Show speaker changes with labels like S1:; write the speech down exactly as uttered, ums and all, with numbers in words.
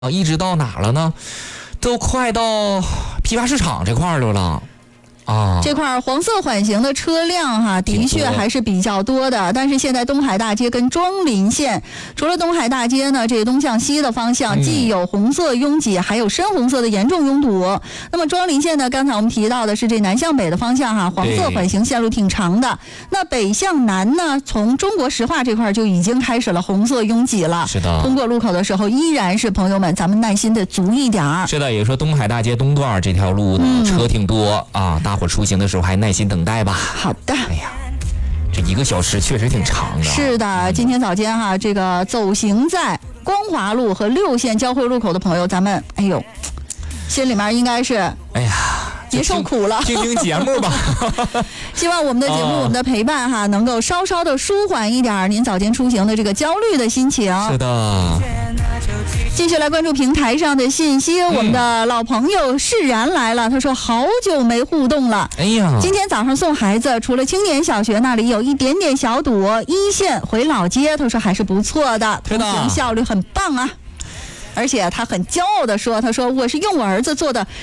S1: 啊，一直到哪了呢？都快到批发市场这块儿了。啊，
S2: 这块黄色缓行的车辆哈，的确还是比较多的。但是现在东海大街跟庄林线，除了东海大街呢，这个东向西的方向既有红色拥挤，还有深红色的严重拥堵。那么庄林线呢，刚才我们提到的是这南向北的方向哈，黄色缓行线路挺长的。那北向南呢，从中国石化这块就已经开始了红色拥挤了。
S1: 是的，
S2: 通过路口的时候，依然是朋友们，咱们耐心的足一点儿。
S1: 是的，也说东海大街东段这条路呢，嗯、车挺多啊，大伙出行的时候还耐心等待吧。
S2: 好的。
S1: 哎呀，这一个小时确实挺长的。
S2: 是的，今天早间哈，这个走行在光华路和六线交汇路口的朋友，咱们哎呦，心里面应该是
S1: 哎呀。
S2: 别受苦了，
S1: 听听节目吧。
S2: 希望我们的节目、哦、我们的陪伴哈，能够稍稍的舒缓一点您早间出行的这个焦虑的心情。
S1: 是的。
S2: 继续来关注平台上的信息，嗯、我们的老朋友释然来了，他说好久没互动了。
S1: 哎呀，
S2: 今天早上送孩子，除了青年小学那里有一点点小堵，一线回老街，他说还是不错的，通行效率很棒啊。而且他很骄傲地说，他说我是用我儿子做的